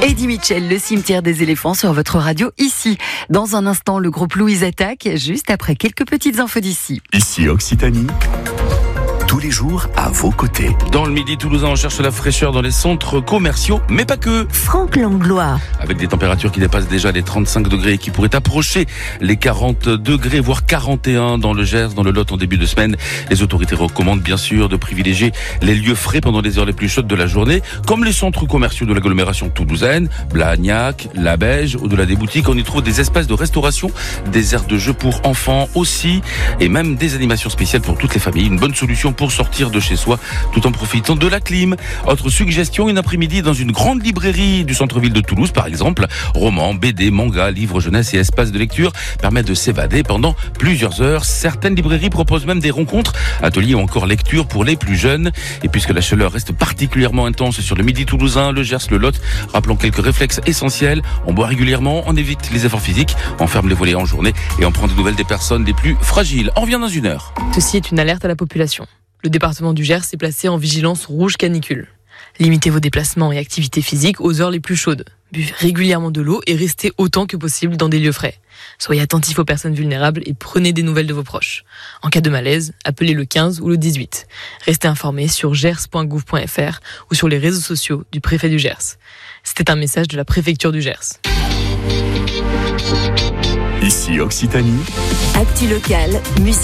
Eddie Mitchell, le cimetière des éléphants sur votre radio ici. Dans un instant, le groupe Louise attaque, juste après quelques petites infos d'ici. Ici Occitanie, tous les jours à vos côtés. Dans le Midi toulousain, on cherche la fraîcheur dans les centres commerciaux, mais pas que. Franck Langlois. Avec des températures qui dépassent déjà les 35 degrés et qui pourraient approcher les 40 degrés, voire 41 dans le Gers, dans le Lot en début de semaine. Les autorités recommandent bien sûr de privilégier les lieux frais pendant les heures les plus chaudes de la journée, comme les centres commerciaux de l'agglomération toulousaine, Blagnac, La Beige. Au-delà des boutiques, on y trouve des espaces de restauration, des aires de jeux pour enfants aussi, et même des animations spéciales pour toutes les familles. Une bonne solution pour sortir de chez soi tout en profitant de la clim. Autre suggestion, une après-midi dans une grande librairie du centre-ville de Toulouse par exemple. Romans, BD, mangas, livres jeunesse et espaces de lecture permettent de s'évader pendant plusieurs heures. Certaines librairies proposent même des rencontres, ateliers ou encore lectures pour les plus jeunes. Et puisque la chaleur reste particulièrement intense sur le Midi toulousain, le Gers, le Lot, rappelons quelques réflexes essentiels. On boit régulièrement, on évite les efforts physiques, on ferme les volets en journée et on prend des nouvelles des personnes les plus fragiles. On revient dans une heure. Ceci est une alerte à la population. Le département du Gers est placé en vigilance rouge canicule. Limitez vos déplacements et activités physiques aux heures les plus chaudes. Buvez régulièrement de l'eau et restez autant que possible dans des lieux frais. Soyez attentifs aux personnes vulnérables et prenez des nouvelles de vos proches. En cas de malaise, appelez le 15 ou le 18. Restez informés sur gers.gouv.fr ou sur les réseaux sociaux du préfet du Gers. C'était un message de la préfecture du Gers. Ici Occitanie. Actu locale, musique.